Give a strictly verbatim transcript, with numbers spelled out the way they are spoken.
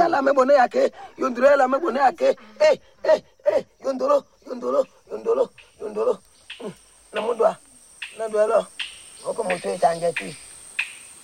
ya la me bone yake yondolo la me bone yake eh eh eh yondolo yondolo yondolo yondolo na mudwa na dwelo oko mo te tangeti